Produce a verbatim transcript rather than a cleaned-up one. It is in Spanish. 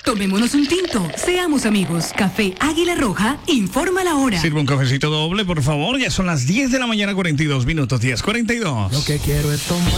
Tomémonos un tinto. Seamos amigos. Café Águila Roja informa la hora. Sirve un cafecito doble, por favor. Ya son las diez de la mañana, cuarenta y dos minutos. diez cuarenta y dos. Lo que quiero es tomar.